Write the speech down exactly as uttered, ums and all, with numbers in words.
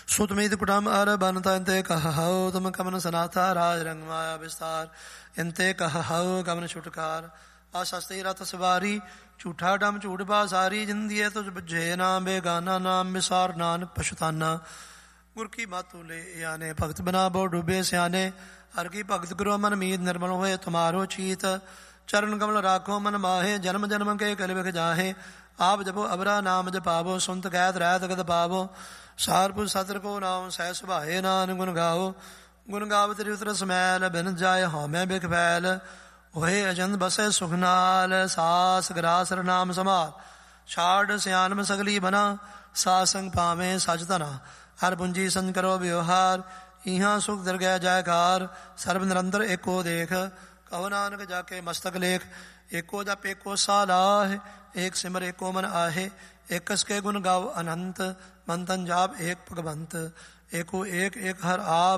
सुतमीत कुटम अर बनता इंते कहौ तुम कमन सनाथा राज रंग माया विस्तार इंते कहौ कमन छुटकार आशस्ती रथ सवारी झूठा डम झूठ बासारी जिंदिए तुझ बुझे नाम बेगाना नाम विसार नानक पशुताना गुर की मातू ले आने भगत बना बो डूबे सियाने हर की भगत गुरु मन मीत निर्मल होए तुम्हारो चीत चरण कमल राखो मन माहे जन्म जन्म के कल बिख जाहे आप जपो अबरा नाम जपावो सुनत कैद रैत गद पावो सारपुर सतर को नाम सह सुभाए नान गुण गाओ गुण गाव तेरी उतर समैल बिन जाय हौमै बिख फैल होए अजंत बसे सुखनाल सास ग्रासर नाम समाल छाड़ सियानम सगली बना सासंग पावे सच तना हर पुंजी संग करो व्यवहार इहाँ सुख दरगह जायकार सर्व निरंतर एको देख कहो नानक जाके मस्तक लेख एको जप एको सालाह एक सिमर एको मन आहे एक के गुण गाव अनंत मंथन जाप एक भगवंत एको एक एक हर आप